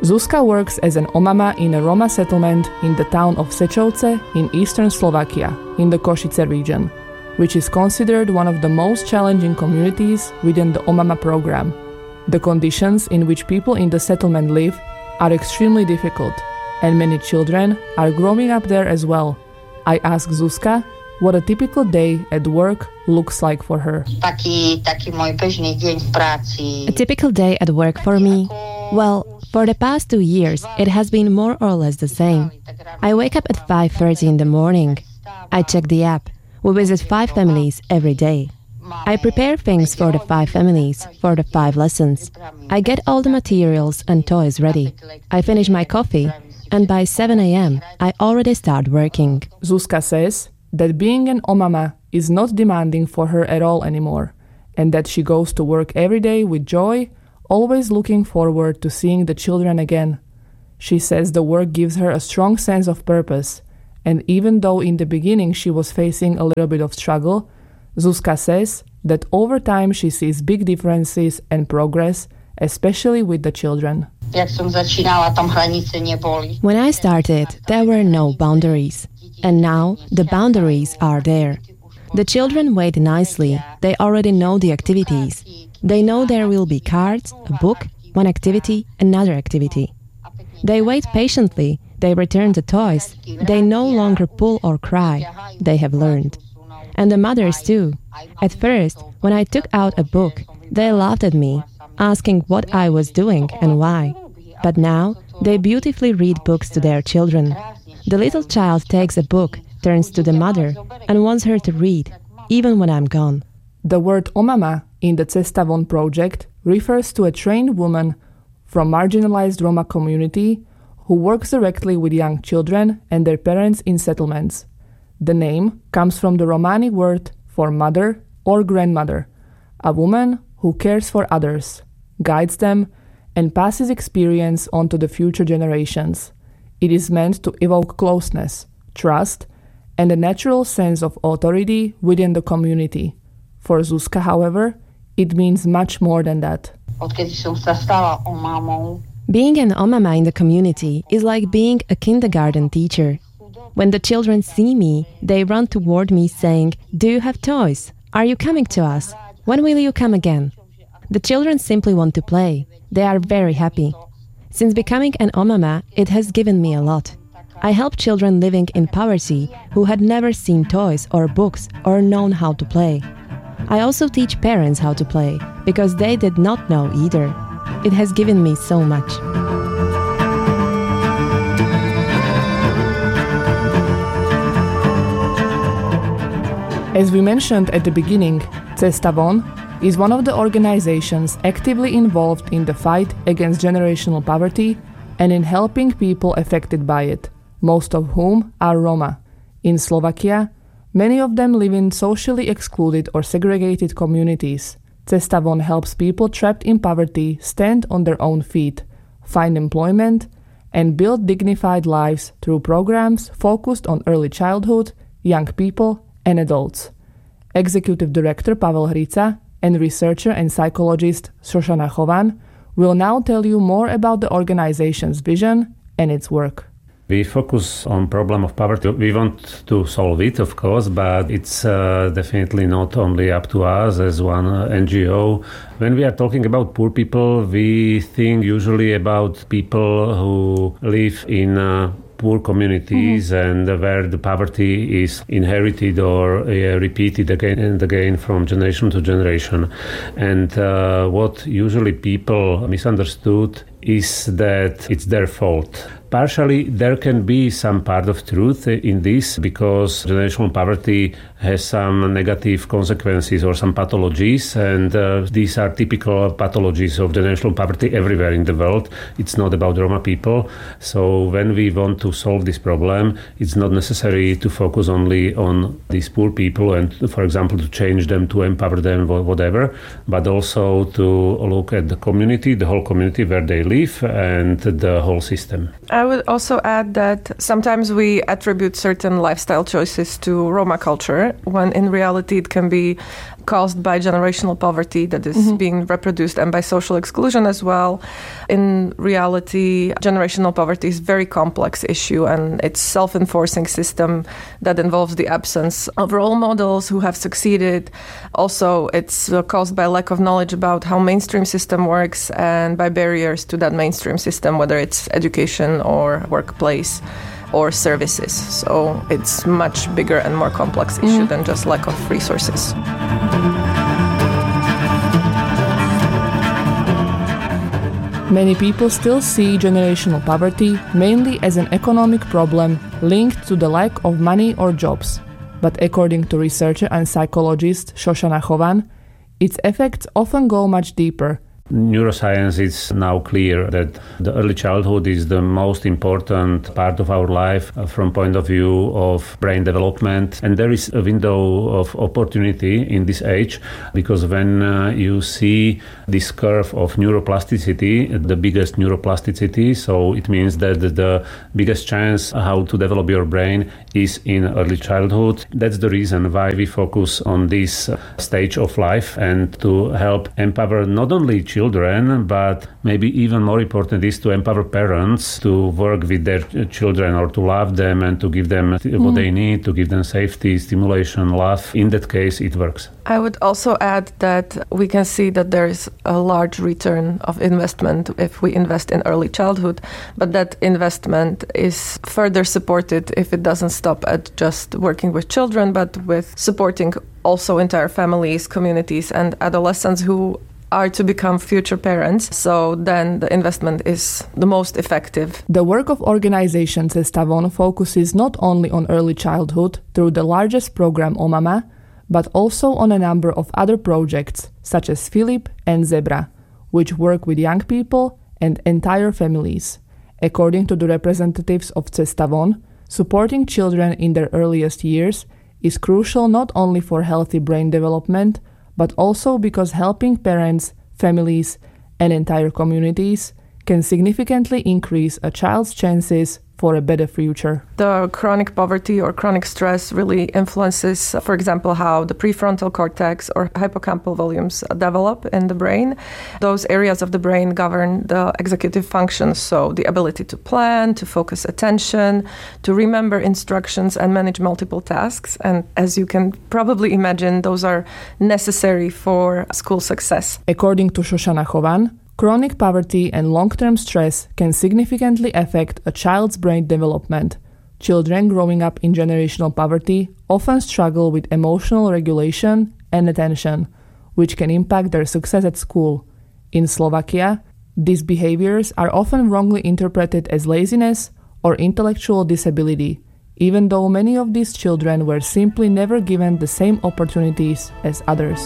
Zuzka works as an omama in a Roma settlement in the town of Sečovce in eastern Slovakia, in the Košice region, which is considered one of the most challenging communities within the Omama program. The conditions in which people in the settlement live are extremely difficult, and many children are growing up there as well. I asked Zuzka what a typical day at work looks like for her. A typical day at work for me? Well, for the past 2 years, it has been more or less the same. I wake up at 5:30 in the morning. I check the app. We visit 5 families every day. I prepare things for the 5 families, for the 5 lessons. I get all the materials and toys ready. I finish my coffee, and by 7 a.m., I already start working. Zuzka says that being an omama is not demanding for her at all anymore, and that she goes to work every day with joy, always looking forward to seeing the children again. She says the work gives her a strong sense of purpose, and even though in the beginning she was facing a little bit of struggle, Zuzka says that over time she sees big differences and progress, especially with the children. When I started, there were no boundaries, and now the boundaries are there. The children wait nicely, they already know the activities. They know there will be cards, a book, one activity, another activity. They wait patiently, they return the toys, they no longer pull or cry, they have learned. And the mothers too. At first, when I took out a book, they laughed at me, asking what I was doing and why. But now, they beautifully read books to their children. The little child takes a book, turns to the mother, and wants her to read, even when I'm gone. The word omama in the Cesta Von project refers to a trained woman from marginalized Roma community who works directly with young children and their parents in settlements. The name comes from the Romani word for mother or grandmother, a woman who cares for others, guides them, and passes experience on to the future generations. It is meant to evoke closeness, trust, and a natural sense of authority within the community. For Zuzka, however, it means much more than that. Being an omama in the community is like being a kindergarten teacher. When the children see me, they run toward me saying, "Do you have toys? Are you coming to us? When will you come again?" The children simply want to play. They are very happy. Since becoming an omama, it has given me a lot. I help children living in poverty who had never seen toys or books or known how to play. I also teach parents how to play, because they did not know either. It has given me so much. As we mentioned at the beginning, Cesta Von is one of the organizations actively involved in the fight against generational poverty and in helping people affected by it, most of whom are Roma. In Slovakia, many of them live in socially excluded or segregated communities. Cesta Von helps people trapped in poverty stand on their own feet, find employment, and build dignified lives through programs focused on early childhood, young people, and adults. Executive Director Pavel Hrica and researcher and psychologist Shoshana Chovan will now tell you more about the organization's vision and its work. We focus on problem of poverty. We want to solve it, of course, but it's definitely not only up to us as one NGO. When we are talking about poor people, we think usually about people who live in poor communities and where the poverty is inherited or repeated again and again from generation to generation. And what usually people misunderstood is that it's their fault. Partially, there can be some part of truth in this because generational poverty has some negative consequences or some pathologies, and these are typical pathologies of generational poverty everywhere in the world. It's not about Roma people. So when we want to solve this problem, it's not necessary to focus only on these poor people and, for example, to change them, to empower them, whatever, but also to look at the community, the whole community where they live, live and the whole system. I would also add that sometimes we attribute certain lifestyle choices to Roma culture, when in reality it can be caused by generational poverty that is being reproduced and by social exclusion as well. In reality, generational poverty is a very complex issue, and it's a self-enforcing system that involves the absence of role models who have succeeded. Also, it's caused by lack of knowledge about how mainstream system works and by barriers to that mainstream system, whether it's education or workplace or services. So it's much bigger and more complex issue than just lack of resources. Many people still see generational poverty mainly as an economic problem linked to the lack of money or jobs. But according to researcher and psychologist Shoshana Chovan, its effects often go much deeper. Neuroscience is now clear that the early childhood is the most important part of our life from point of view of brain development. And there is a window of opportunity in this age, because when you see this curve of neuroplasticity, the biggest neuroplasticity, so it means that the biggest chance how to develop your brain is in early childhood. That's the reason why we focus on this stage of life, and to help empower not only children, but maybe even more important is to empower parents to work with their children, or to love them and to give them what they need, to give them safety, stimulation, love. In that case, it works. I would also add that we can see that there is a large return of investment if we invest in early childhood, but that investment is further supported if it doesn't stop at just working with children, but with supporting also entire families, communities, and adolescents who are to become future parents. So then the investment is the most effective. The work of organization Cesta Von focuses not only on early childhood through the largest program OMAMA, but also on a number of other projects such as Philip and Zebra, which work with young people and entire families. According to the representatives of Cesta Von, supporting children in their earliest years is crucial not only for healthy brain development, but also because helping parents, families, and entire communities can significantly increase a child's chances for a better future. The chronic poverty or chronic stress really influences, for example, how the prefrontal cortex or hippocampal volumes develop in the brain. Those areas of the brain govern the executive functions, so the ability to plan, to focus attention, to remember instructions and manage multiple tasks. And as you can probably imagine, those are necessary for school success. According to Shoshana Chovan, chronic poverty and long-term stress can significantly affect a child's brain development. Children growing up in generational poverty often struggle with emotional regulation and attention, which can impact their success at school. In Slovakia, these behaviors are often wrongly interpreted as laziness or intellectual disability, even though many of these children were simply never given the same opportunities as others.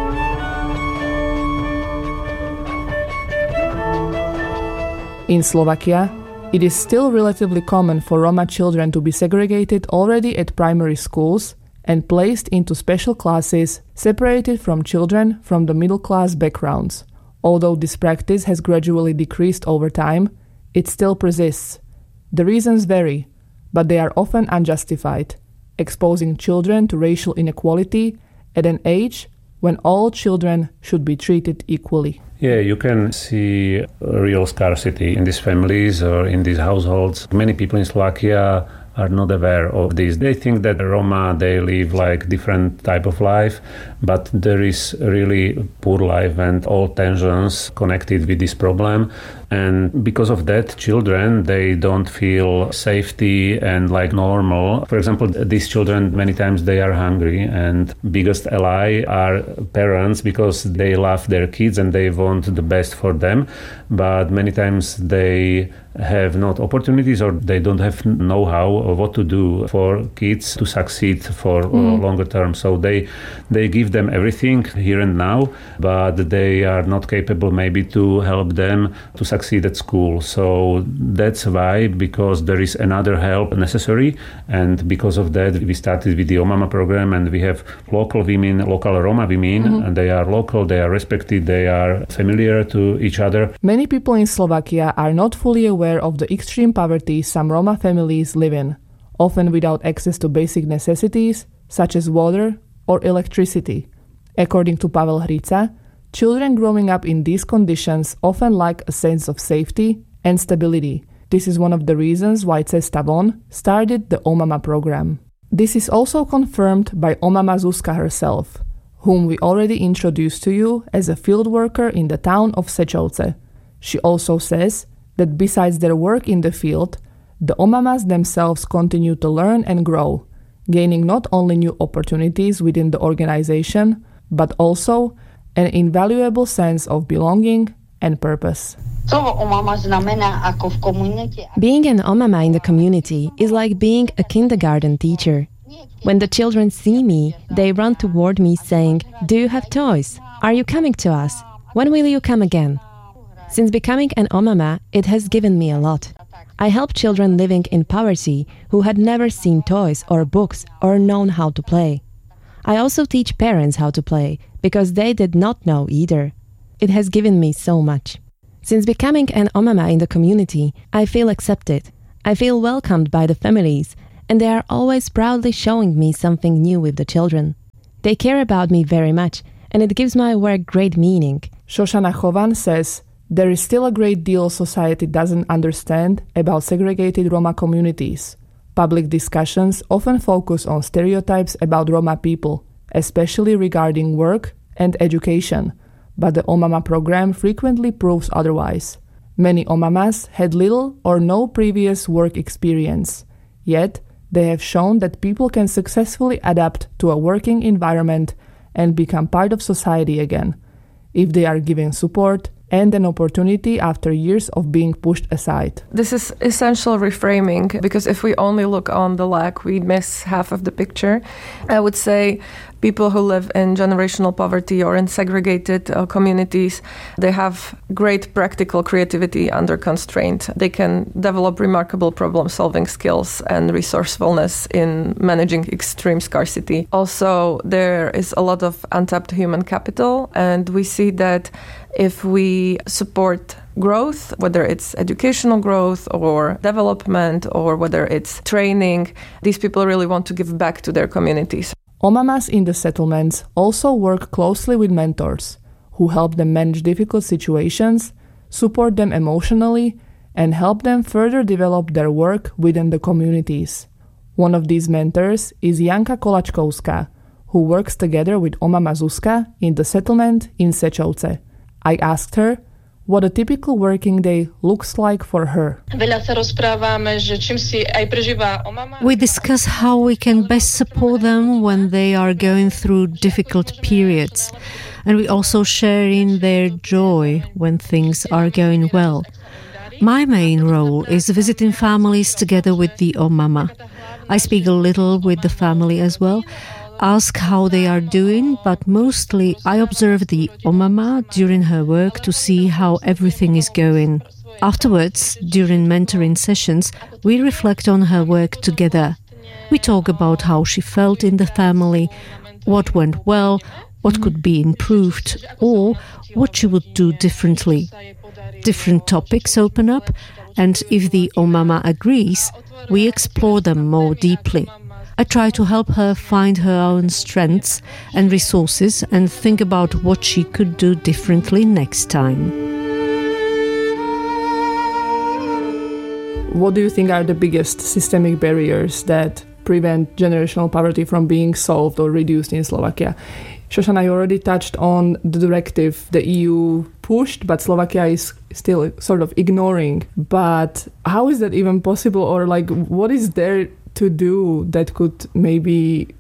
In Slovakia, it is still relatively common for Roma children to be segregated already at primary schools and placed into special classes separated from children from the middle-class backgrounds. Although this practice has gradually decreased over time, it still persists. The reasons vary, but they are often unjustified, exposing children to racial inequality at an age when all children should be treated equally. Yeah, you can see real scarcity in these families or in these households. Many people in Slovakia are not aware of this. They think that Roma, they live like different type of life, but there is really poor life and all tensions connected with this problem. And because of that, children, they don't feel safety and like normal. For example, these children, many times they are hungry, and biggest ally are parents because they love their kids and they want the best for them. But many times they have not opportunities, or they don't have know-how of what to do for kids to succeed for longer term. So they give them everything here and now, but they are not capable maybe to help them to succeed at school. So that's why, because there is another help necessary, and because of that we started with the OMAMA program, and we have local women, local Roma women, and they are local, they are respected, they are familiar to each other. Many people in Slovakia are not fully aware of the extreme poverty some Roma families live in, often without access to basic necessities such as water or electricity. According to Pavel Hrica, children growing up in these conditions often lack a sense of safety and stability. This is one of the reasons why Cesta Von started the OMAMA program. This is also confirmed by OMAMA Zuzka herself, whom we already introduced to you as a field worker in the town of Sečovce. She also says that besides their work in the field, the OMAMAs themselves continue to learn and grow, gaining not only new opportunities within the organization, but also an invaluable sense of belonging and purpose. Being an OMAMA in the community is like being a kindergarten teacher. When the children see me, they run toward me saying, "Do you have toys? Are you coming to us? When will you come again?" Since becoming an OMAMA, it has given me a lot. I help children living in poverty who had never seen toys or books or known how to play. I also teach parents how to play, because they did not know either. It has given me so much. Since becoming an OMAMA in the community, I feel accepted. I feel welcomed by the families, and they are always proudly showing me something new with the children. They care about me very much, and it gives my work great meaning. Shoshana Chovan says, there is still a great deal society doesn't understand about segregated Roma communities. Public discussions often focus on stereotypes about Roma people, especially regarding work and education, but the OMAMA program frequently proves otherwise. Many OMAMAs had little or no previous work experience, yet they have shown that people can successfully adapt to a working environment and become part of society again, if they are given support and an opportunity after years of being pushed aside. This is essential reframing, because if we only look on the lack, we miss half of the picture. I would say people who live in generational poverty or in segregated communities, they have great practical creativity under constraint. They can develop remarkable problem-solving skills and resourcefulness in managing extreme scarcity. Also, there is a lot of untapped human capital, and we see that if we support growth, whether it's educational growth or development or whether it's training, these people really want to give back to their communities. OMAMAs in the settlements also work closely with mentors who help them manage difficult situations, support them emotionally, and help them further develop their work within the communities. One of these mentors is Janka Kolačkovská, who works together with OMAMA Zuzka in the settlement in Sečovce. I asked her what a typical working day looks like for her. We discuss how we can best support them when they are going through difficult periods, and we also share in their joy when things are going well. My main role is visiting families together with the OMAMA. I speak a little with the family as well, ask how they are doing, but mostly I observe the OMAMA during her work to see how everything is going. Afterwards, during mentoring sessions, we reflect on her work together. We talk about how she felt in the family, what went well, what could be improved, or what she would do differently. Different topics open up, and if the OMAMA agrees, we explore them more deeply. I try to help her find her own strengths and resources and think about what she could do differently next time. What do you think are the biggest systemic barriers that prevent generational poverty from being solved or reduced in Slovakia? Shoshana, you already touched on the directive the EU pushed, but Slovakia is still sort of ignoring. But how is that even possible? Or what is there to do that could maybe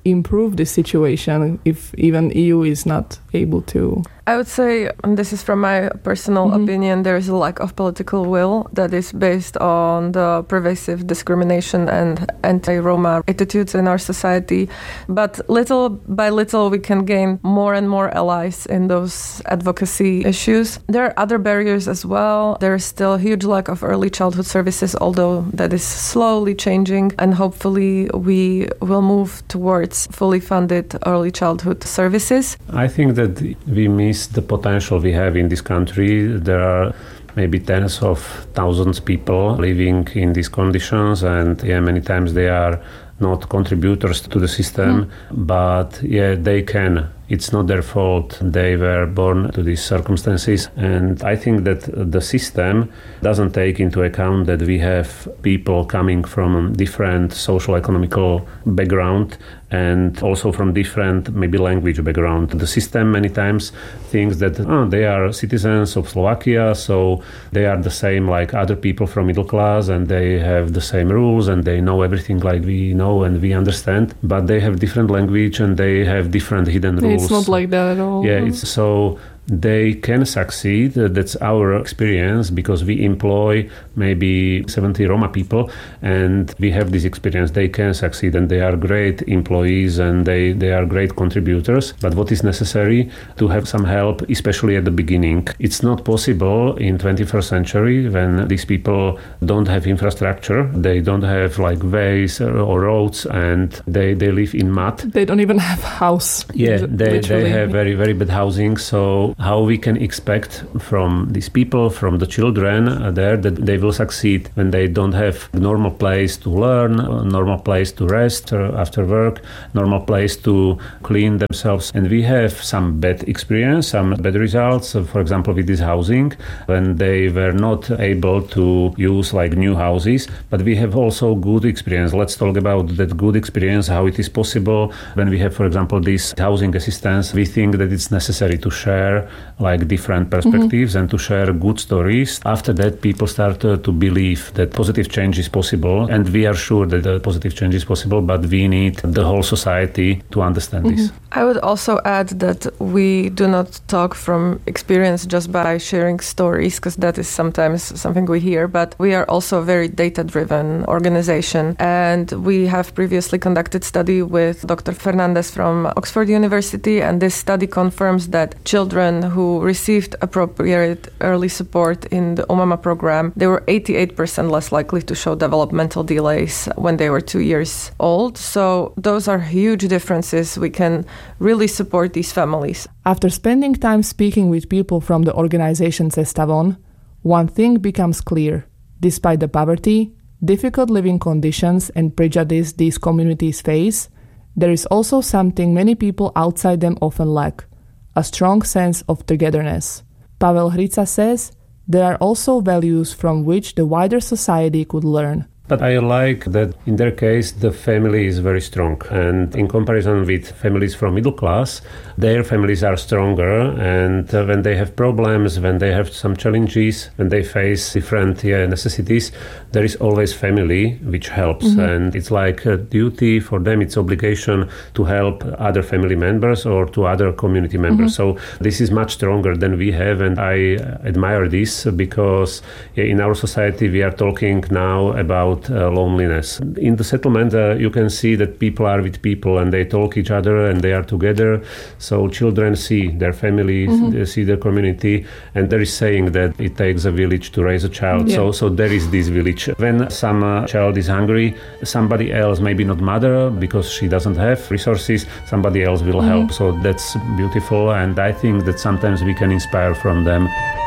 improve the situation if even EU is not able to? I would say, and this is from my personal opinion, there is a lack of political will that is based on the pervasive discrimination and anti-Roma attitudes in our society. But little by little, we can gain more and more allies in those advocacy issues. There are other barriers as well. There is still a huge lack of early childhood services, although that is slowly changing. And hopefully we will move towards fully funded early childhood services. I think that we miss the potential we have in this country. There are maybe tens of thousands of people living in these conditions, and many times they are not contributors to the system, but they can. It's not their fault. They were born to these circumstances. And I think that the system doesn't take into account that we have people coming from different social economical background and also from different maybe language background. The system many times thinks that they are citizens of Slovakia, so they are the same like other people from middle class, and they have the same rules and they know everything like we know and we understand, but they have different language and they have different hidden rules. It's not like that at all. Yeah, it's so they can succeed. That's our experience, because we employ maybe 70 Roma people and we have this experience. They can succeed and they are great employees and they are great contributors. But what is necessary to have some help, especially at the beginning. It's not possible in 21st century when these people don't have infrastructure. They don't have like ways or roads, and they live in mud. They don't even have house. Yeah, they have very, very bad housing. So how we can expect from these people, from the children there, that they will succeed when they don't have a normal place to learn, a normal place to rest after work, normal place to clean themselves. And we have some bad experience, some bad results, for example, with this housing, when they were not able to use like new houses. But we have also good experience. Let's talk about that good experience, how it is possible when we have, for example, this housing assistance. We think that it's necessary to share like different perspectives and to share good stories. After that, people start to believe that positive change is possible, and we are sure that the positive change is possible, but we need the whole society to understand this. I would also add that we do not talk from experience just by sharing stories, because that is sometimes something we hear, but we are also a very data-driven organization, and we have previously conducted study with Dr. Fernandez from Oxford University, and this study confirms that children who received appropriate early support in the Umama program, they were 88% less likely to show developmental delays when they were 2 years old. So those are huge differences. We can really support these families. After spending time speaking with people from the organization Cesta Von, one thing becomes clear. Despite the poverty, difficult living conditions and prejudice these communities face, there is also something many people outside them often lack: a strong sense of togetherness. Pavel Hrica says there are also values from which the wider society could learn. But I like that in their case, the family is very strong. And in comparison with families from middle class, their families are stronger. And when they have problems, when they have some challenges, when they face different necessities, there is always family which helps. And it's like a duty for them, it's obligation to help other family members or to other community members. So this is much stronger than we have. And I admire this because in our society, we are talking now about loneliness. In the settlement, you can see that people are with people and they talk each other and they are together. So children see their families, they see their community, and there is saying that it takes a village to raise a child. Yeah. So there is this village. When some child is hungry, somebody else, maybe not mother, because she doesn't have resources, somebody else will help. So that's beautiful, and I think that sometimes we can inspire from them.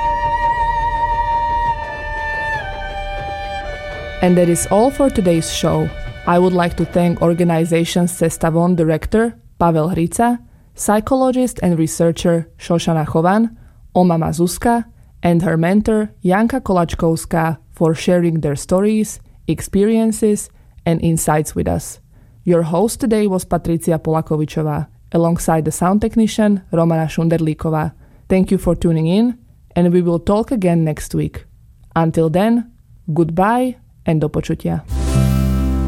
And that is all for today's show. I would like to thank organization Cesta Von director Pavel Hrica, psychologist and researcher Shoshana Chovan, Omama Zuzka, and her mentor Janka Kolačkovská for sharing their stories, experiences, and insights with us. Your host today was Patricia Polakovičová, alongside the sound technician Romana Šunderlíková. Thank you for tuning in, and we will talk again next week. Until then, goodbye and do počutia.